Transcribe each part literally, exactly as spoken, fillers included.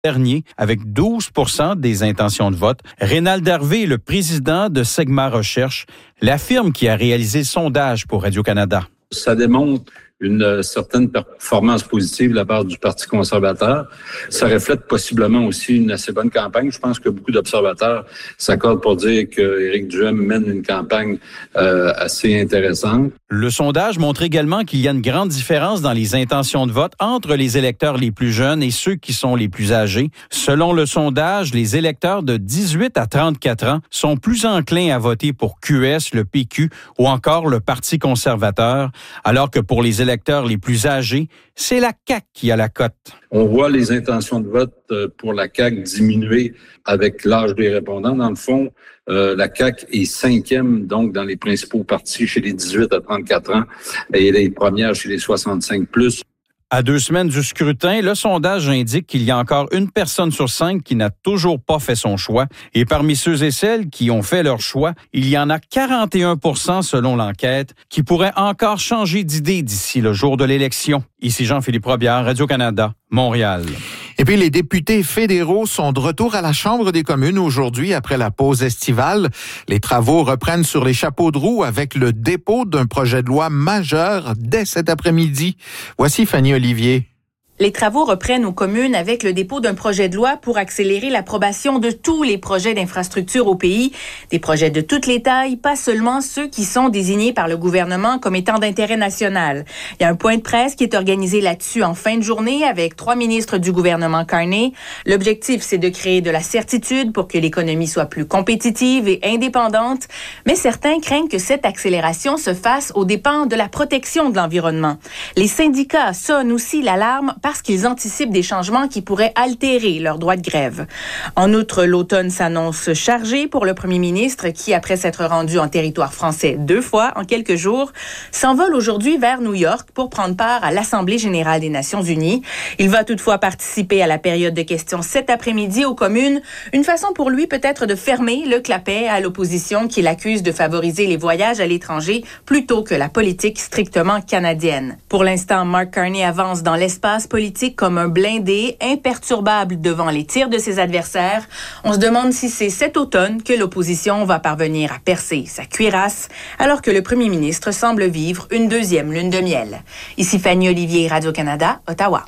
dernier avec douze pour cent des intentions de vote. Rénald Hervé, le président de Segma Recherche, l'affirme qui a réalisé le sondage pour Radio-Canada. Ça démontre une certaine performance positive de la part du Parti conservateur. Ça reflète possiblement aussi une assez bonne campagne. Je pense que beaucoup d'observateurs s'accordent pour dire qu'Éric Duhem mène une campagne euh, assez intéressante. Le sondage montre également qu'il y a une grande différence dans les intentions de vote entre les électeurs les plus jeunes et ceux qui sont les plus âgés. Selon le sondage, les électeurs de dix-huit à trente-quatre ans sont plus enclins à voter pour Q S, le P Q ou encore le Parti conservateur, alors que pour les électeurs les plus âgés, c'est la C A Q qui a la cote. On voit les intentions de vote pour la C A Q diminuer avec l'âge des répondants. Dans le fond, euh, la C A Q est cinquième, donc, dans les principaux partis chez les dix-huit à trente-quatre ans et elle est première chez les soixante-cinq plus. À deux semaines du scrutin, le sondage indique qu'il y a encore une personne sur cinq qui n'a toujours pas fait son choix. Et parmi ceux et celles qui ont fait leur choix, il y en a quarante et un pour cent selon l'enquête qui pourraient encore changer d'idée d'ici le jour de l'élection. Ici Jean-Philippe Robillard, Radio-Canada, Montréal. Et puis, les députés fédéraux sont de retour à la Chambre des communes aujourd'hui après la pause estivale. Les travaux reprennent sur les chapeaux de roue avec le dépôt d'un projet de loi majeur dès cet après-midi. Voici Fanny Olivier. Les travaux reprennent aux communes avec le dépôt d'un projet de loi pour accélérer l'approbation de tous les projets d'infrastructure au pays. Des projets de toutes les tailles, pas seulement ceux qui sont désignés par le gouvernement comme étant d'intérêt national. Il y a un point de presse qui est organisé là-dessus en fin de journée avec trois ministres du gouvernement Carney. L'objectif, c'est de créer de la certitude pour que l'économie soit plus compétitive et indépendante. Mais certains craignent que cette accélération se fasse aux dépens de la protection de l'environnement. Les syndicats sonnent aussi l'alarme parce qu'ils anticipent des changements qui pourraient altérer leur droit de grève. En outre, l'automne s'annonce chargé pour le premier ministre qui, après s'être rendu en territoire français deux fois en quelques jours, s'envole aujourd'hui vers New York pour prendre part à l'Assemblée générale des Nations unies. Il va toutefois participer à la période de questions cet après-midi aux communes, une façon pour lui peut-être de fermer le clapet à l'opposition qui l'accuse de favoriser les voyages à l'étranger plutôt que la politique strictement canadienne. Pour l'instant, Mark Carney avance dans l'espace politique comme un blindé imperturbable devant les tirs de ses adversaires. On se demande si c'est cet automne que l'opposition va parvenir à percer sa cuirasse, alors que le premier ministre semble vivre une deuxième lune de miel. Ici Fanny Olivier, Radio-Canada, Ottawa.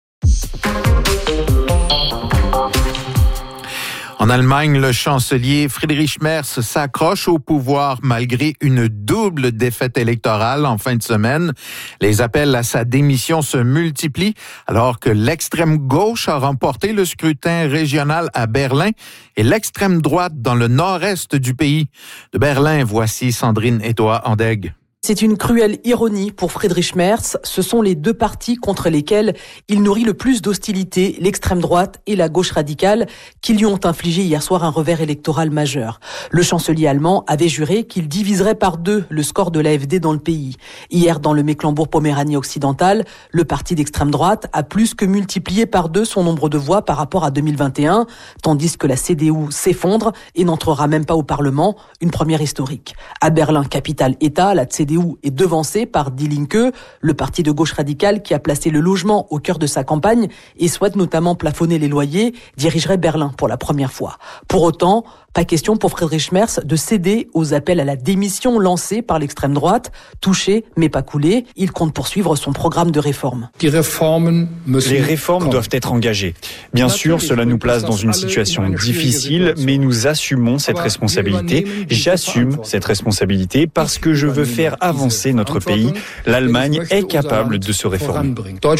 En Allemagne, le chancelier Friedrich Merz s'accroche au pouvoir malgré une double défaite électorale en fin de semaine. Les appels à sa démission se multiplient alors que l'extrême gauche a remporté le scrutin régional à Berlin et l'extrême droite dans le nord-est du pays. De Berlin, voici Sandrine Etoa-Andeg. C'est une cruelle ironie pour Friedrich Merz. Ce sont les deux partis contre lesquels il nourrit le plus d'hostilité, l'extrême droite et la gauche radicale, qui lui ont infligé hier soir un revers électoral majeur. Le chancelier allemand avait juré qu'il diviserait par deux le score de l'A F D dans le pays. Hier, dans le Mecklembourg-Poméranie occidental, le parti d'extrême droite a plus que multiplié par deux son nombre de voix par rapport à deux mille vingt et un, tandis que la C D U s'effondre et n'entrera même pas au Parlement, une première historique. À Berlin, capitale-État, la C D U est devancé par Die Linke, le parti de gauche radicale qui a placé le logement au cœur de sa campagne et souhaite notamment plafonner les loyers, dirigerait Berlin pour la première fois. Pour autant, pas question pour Friedrich Merz de céder aux appels à la démission lancés par l'extrême droite. Touché, mais pas coulé, il compte poursuivre son programme de réforme. Les réformes doivent être engagées. Bien sûr, cela nous place dans une situation difficile, mais nous assumons cette responsabilité. J'assume cette responsabilité parce que je veux faire avancer notre pays. L'Allemagne est capable de se réformer.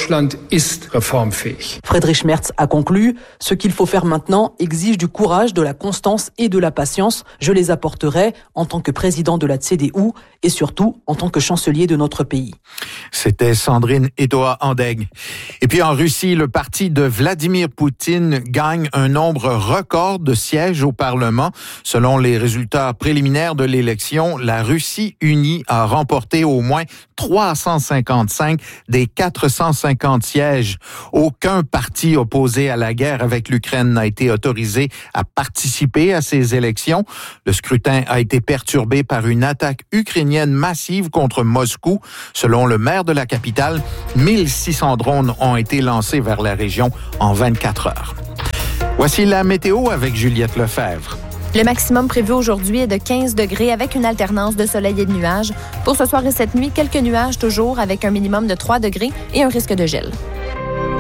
Friedrich Merz a conclu, ce qu'il faut faire maintenant exige du courage, de la constance et de la patience. Je les apporterai en tant que président de la C D U et surtout en tant que chancelier de notre pays. C'était Sandrine Etoa-Andeg. Et puis en Russie, le parti de Vladimir Poutine gagne un nombre record de sièges au Parlement. Selon les résultats préliminaires de l'élection, la Russie unie a remporté au moins trois cent cinquante-cinq des quatre cent cinquante sièges. Aucun parti opposé à la guerre avec l'Ukraine n'a été autorisé à participer à ces élections. Le scrutin a été perturbé par une attaque ukrainienne massive contre Moscou. Selon le maire de la capitale, mille six cents drones ont été lancés vers la région en vingt-quatre heures. Voici la météo avec Juliette Lefebvre. Le maximum prévu aujourd'hui est de quinze degrés avec une alternance de soleil et de nuages. Pour ce soir et cette nuit, quelques nuages toujours avec un minimum de trois degrés et un risque de gel.